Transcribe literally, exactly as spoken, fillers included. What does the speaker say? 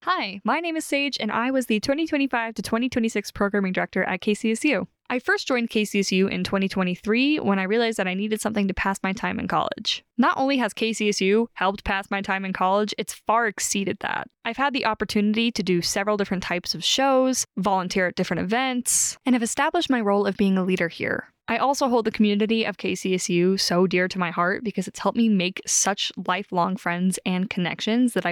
Hi, my name is Sage, and I was the twenty twenty-five to twenty twenty-six programming director at K C S U. I first joined K C S U in twenty twenty-three when I realized that I needed something to pass my time in college. Not only has K C S U helped pass my time in college, it's far exceeded that. I've had the opportunity to do several different types of shows, volunteer at different events, and have established my role of being a leader here. I also hold the community of K C S U so dear to my heart because it's helped me make such lifelong friends and connections that I